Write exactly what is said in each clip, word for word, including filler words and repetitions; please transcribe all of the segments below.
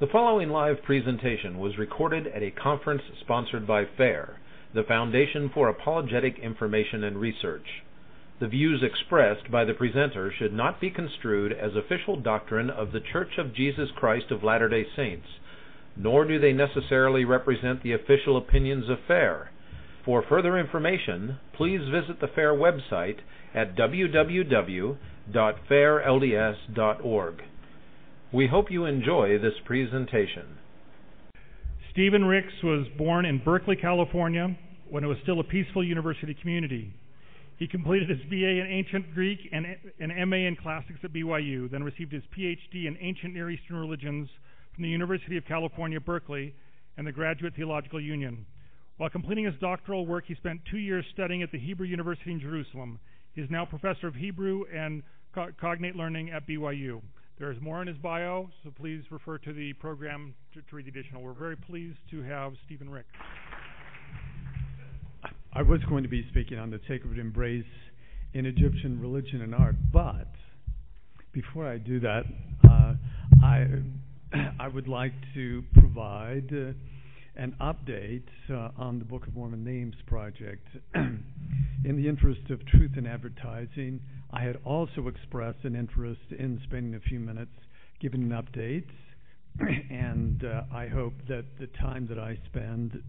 The following live presentation was recorded at a conference sponsored by FAIR, the Foundation for Apologetic Information and Research. The views expressed by the presenter should not be construed as official doctrine of the Church of Jesus Christ of Latter-day Saints, nor do they necessarily represent the official opinions of FAIR. For further information, please visit the FAIR website at w w w dot fair l d s dot org. We hope you enjoy this presentation. Stephen Ricks was born in Berkeley, California, when it was still a peaceful university community. He completed his B A in Ancient Greek and an M A in Classics at B Y U, then received his P H D in Ancient Near Eastern Religions from the University of California, Berkeley, and the Graduate Theological Union. While completing his doctoral work, he spent two years studying at the Hebrew University in Jerusalem. He is now professor of Hebrew and co- cognate learning at B Y U. There is more in his bio, so please refer to the program to, to read the additional. We're very pleased to have Stephen Ricks. I was going to be speaking on the sacred embrace in Egyptian religion and art, but before I do that, uh, I I would like to provide uh, an update uh, on the Book of Mormon Names project. In the interest of truth in advertising, I had also expressed an interest in spending a few minutes giving an update, and uh, I hope that the time that I spend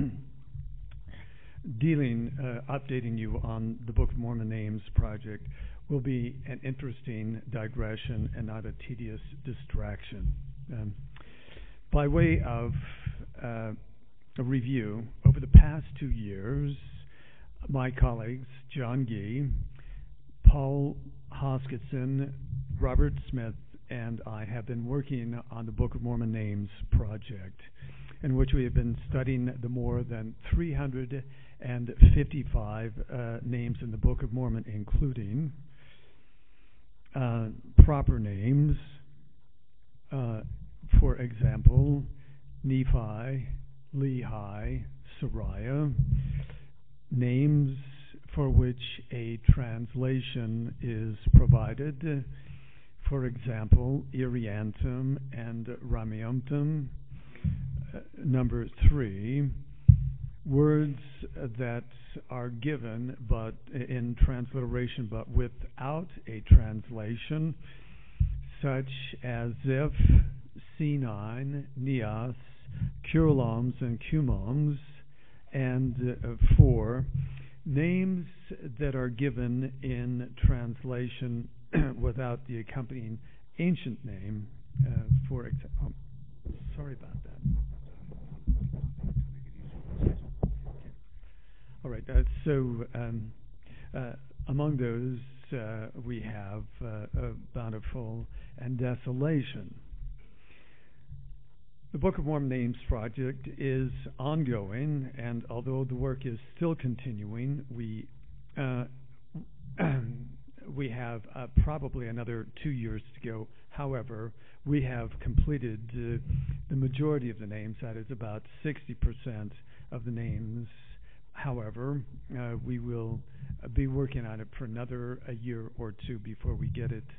dealing, uh, updating you on the Book of Mormon Names project will be an interesting digression and not a tedious distraction. Um, by way of uh, a review, over the past two years, my colleagues, John Gee, Paul Hoskisson, Robert Smith, and I have been working on the Book of Mormon Names project, in which we have been studying the more than three hundred fifty-five uh, names in the Book of Mormon, including uh, proper names, uh, for example, Nephi, Lehi, Sariah, names for which a translation is provided, for example, Iriantum and Ramiumtum. Uh, number three, words that are given but in transliteration but without a translation, such as if, Sinai, Neos, Curloms, and Cumoms. And uh, four, names that are given in translation without the accompanying ancient name, uh, for example. Oh, sorry about that. All right, uh, so um, uh, among those uh, we have uh, uh, Bountiful and Desolation. The Book of Mormon Names project is ongoing, and although the work is still continuing, we uh, we have uh, probably another two years to go. However, we have completed uh, the majority of the names. That is about sixty percent of the names. However, uh, we will uh, be working on it for another a year or two before we get it